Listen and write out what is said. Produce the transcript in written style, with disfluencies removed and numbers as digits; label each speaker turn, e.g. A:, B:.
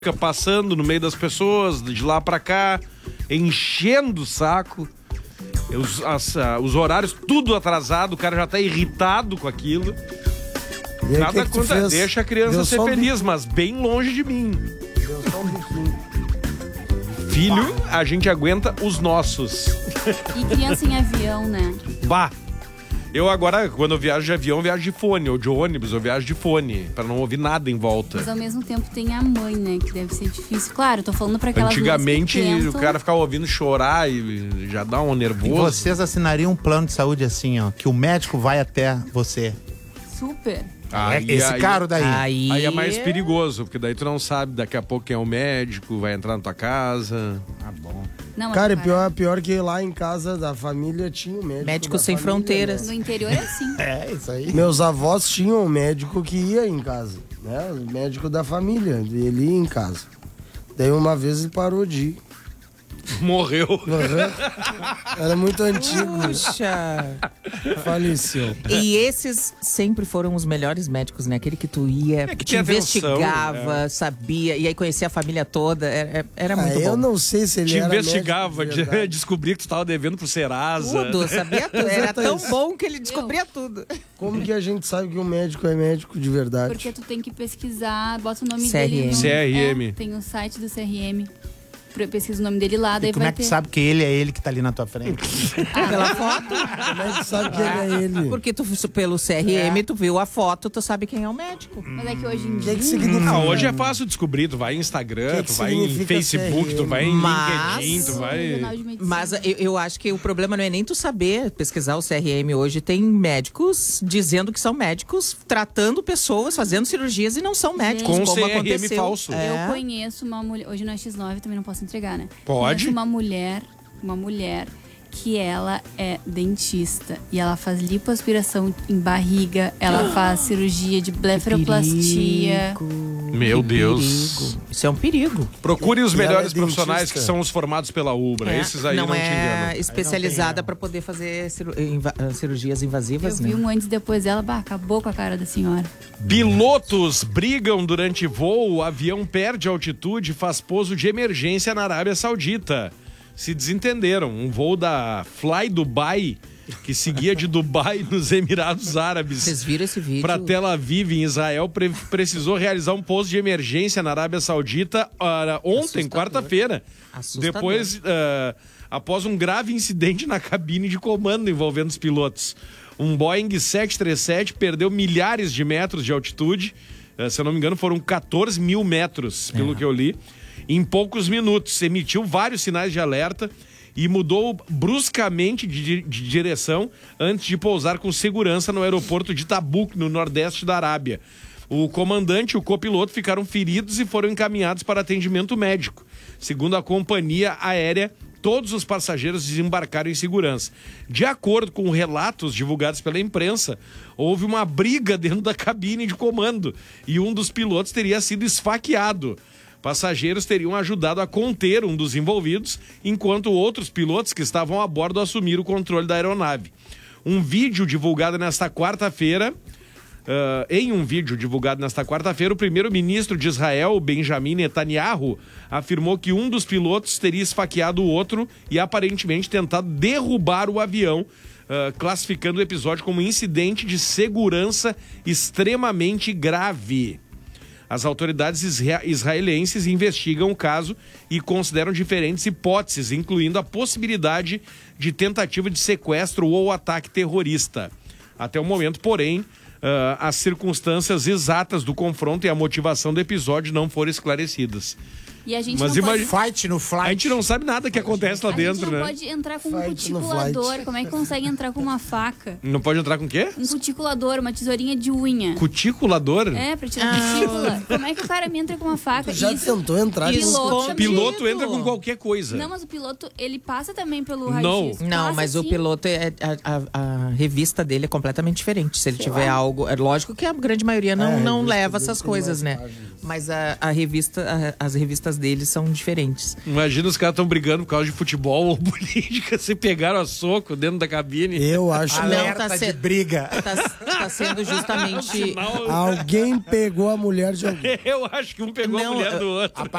A: fica passando no meio das pessoas, de lá pra cá, enchendo o saco. Os horários tudo atrasado, o cara já tá irritado com aquilo. Nada contra, deixa a criança ser feliz, mas bem longe de mim.
B: Deu só um biquinho.
A: Filho, a gente aguenta os nossos.
C: E criança em avião, né?
A: Bah! Eu agora, quando eu viajo de avião, eu viajo de fone, ou de ônibus, eu viajo de fone, pra não ouvir nada em volta.
C: Mas ao mesmo tempo tem a mãe, né? Que deve ser difícil. Claro, eu tô falando pra aquelas
A: Antigamente,
C: mães que tentam...
A: o cara ficava ouvindo chorar e já dá um nervoso.
D: E vocês assinariam um plano de saúde assim, ó, que o médico vai até você.
C: Super.
D: Esse caro daí.
A: Aí é mais perigoso, porque daí tu não sabe daqui a pouco quem é o médico, vai entrar na tua casa.
D: Ah, bom.
C: Não,
B: Cara, pior que lá em casa da família tinha um médico.
E: Médicos Sem
B: família,
E: Fronteiras.
C: No interior é assim.
D: É, isso aí.
B: Meus avós tinham um médico que ia em casa, né? O médico da família, ele ia em casa. Daí uma vez ele parou de ir.
A: Morreu.
B: Era muito antigo.
E: Puxa.
B: Faleceu.
E: E esses sempre foram os melhores médicos, né? Aquele que tu ia,
A: que
E: te
A: tem atenção,
E: investigava, sabia, e aí conhecia a família toda. Era muito bom.
B: Eu não sei se ele
A: Te
B: era
A: investigava,
B: médico de verdade.
A: descobria que tu tava devendo pro Serasa.
E: Tudo, sabia tudo. Era tão
B: isso.
E: bom que ele descobria tudo.
B: Como que a gente sabe que um médico é médico de verdade?
C: Porque tu tem que pesquisar, bota o nome
E: CRM.
C: dele no...
A: CRM.
C: Tem o site do CRM. Pesquisa o nome dele lá, daí
D: E como
C: vai
D: é que
C: ter...
D: sabe que ele é ele que tá ali na tua frente?
E: Pela foto.
B: Como é que sabe que ele é ele?
E: Porque tu, pelo CRM, tu viu a foto, tu sabe quem é o médico.
C: Mas é que hoje em
B: O
C: dia...
B: que significa?
A: Hoje é fácil descobrir, tu vai em Instagram,
B: Que
A: tu vai em
B: significa
A: Facebook, tu vai em
E: Mas-
A: LinkedIn, tu vai...
C: Regional de Medicina.
E: Mas eu acho que o problema não é nem tu saber pesquisar o CRM. Hoje tem médicos dizendo que são médicos, tratando pessoas, fazendo cirurgias e não são médicos,
A: Com
E: como
A: CRM
E: aconteceu.
A: falso.
C: Eu conheço uma mulher... Hoje na X9 também não posso entregar, né?
A: Pode?
C: Conheço uma mulher que ela é dentista e ela faz lipoaspiração em barriga, ela faz cirurgia de blefaroplastia.
A: Meu Deus.
E: Perigo. Isso é um perigo.
A: Procure os
B: E ela
A: melhores
B: é
A: profissionais
B: dentista?
A: que são os formados pela Ubra. Esses aí não te
E: é
A: enganam.
E: especializada para poder fazer cirurgias
C: Eu
E: invasivas,
C: vi
E: né?
C: um antes e depois dela, acabou com a cara da senhora.
A: Pilotos brigam durante voo, o avião perde altitude e faz pouso de emergência na Arábia Saudita. Se desentenderam. Um voo da Fly Dubai, que seguia de Dubai nos Emirados Árabes
E: Vocês viram esse vídeo?
A: para Tel Aviv, em Israel, precisou realizar um pouso de emergência na Arábia Saudita ontem,
E: Assustador.
A: quarta-feira.
E: Assustador.
A: Depois, após um grave incidente na cabine de comando envolvendo os pilotos. Um Boeing 737 perdeu milhares de metros de altitude. Se eu não me engano, foram 14 mil metros, pelo que eu li. Em poucos minutos, emitiu vários sinais de alerta e mudou bruscamente de direção antes de pousar com segurança no aeroporto de Tabuk, no nordeste da Arábia. O comandante e o copiloto ficaram feridos e foram encaminhados para atendimento médico. Segundo a companhia aérea, todos os passageiros desembarcaram em segurança. De acordo com relatos divulgados pela imprensa, houve uma briga dentro da cabine de comando e um dos pilotos teria sido esfaqueado. Passageiros teriam ajudado a conter um dos envolvidos, enquanto outros pilotos que estavam a bordo assumiram o controle da aeronave. Um vídeo divulgado nesta quarta-feira, o primeiro-ministro de Israel, Benjamin Netanyahu, afirmou que um dos pilotos teria esfaqueado o outro e aparentemente tentado derrubar o avião, classificando o episódio como um incidente de segurança extremamente grave. As autoridades israelenses investigam o caso e consideram diferentes hipóteses, incluindo a possibilidade de tentativa de sequestro ou ataque terrorista. Até o momento, porém, as circunstâncias exatas do confronto e a motivação do episódio não foram esclarecidas.
C: E a gente
A: Mas
C: não pode...
D: Fight no flight.
A: A gente não sabe nada que acontece lá
C: A gente
A: dentro,
C: não
A: né?
C: pode entrar com um
B: Fight no
C: cuticulador.
B: flight.
C: Como é que consegue entrar com uma faca?
A: Não pode entrar com o quê?
C: Um cuticulador, uma tesourinha de unha.
A: Cuticulador?
C: É, pra tirar cutícula. Como é que o cara me entra com uma faca?
B: Já tentou entrar
C: Piloto
B: com
A: O
C: também.
A: piloto entra com qualquer coisa.
C: Não, mas o piloto, ele passa também pelo
A: Não.
C: raio-x.
E: Não,
C: Passa,
E: mas o
C: sim.
E: piloto, a revista dele é completamente diferente. Se ele tiver algo... É lógico que a grande maioria não leva essas coisas, né? Mas as revistas deles são diferentes.
A: Imagina os caras estão brigando por causa de futebol ou política, se pegaram a soco dentro da cabine.
B: Eu acho que
D: Alerta de briga.
E: Tá sendo justamente...
B: alguém pegou a mulher de alguém.
A: Eu acho que um pegou a mulher do outro.